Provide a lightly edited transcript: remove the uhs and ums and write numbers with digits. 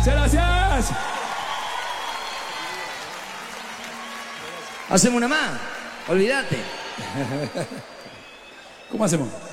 Muchas gracias. Hacemos una más. Olvídate. ¿Cómo hacemos?